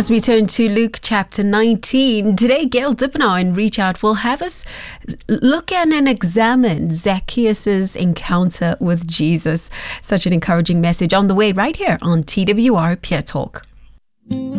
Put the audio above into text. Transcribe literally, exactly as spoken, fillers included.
As we turn to Luke chapter nineteen, today Gail Dippenaar in Reach Out will have us look at and examine Zacchaeus' encounter with Jesus. Such an encouraging message on the way right here on T W R Peer Talk.